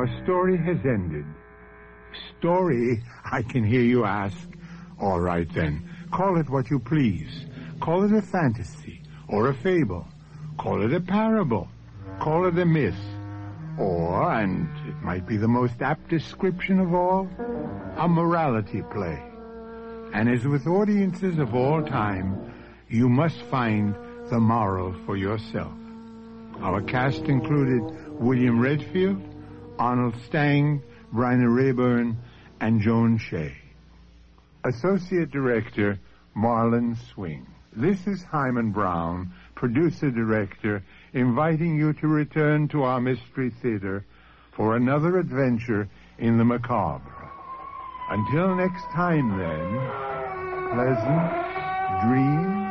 Our story has ended. Story, I can hear you ask. All right then, call it what you please. Call it a fantasy or a fable. Call it a parable. Call it a myth. Or, and it might be the most apt description of all, a morality play. And as with audiences of all time, you must find the moral for yourself. Our cast included William Redfield, Arnold Stang, Bryna Rayburn, and Joan Shea. Associate Director, Marlon Swing. This is Hyman Brown, Producer-Director, inviting you to return to our Mystery Theater for another adventure in the macabre. Until next time, then, pleasant dreams.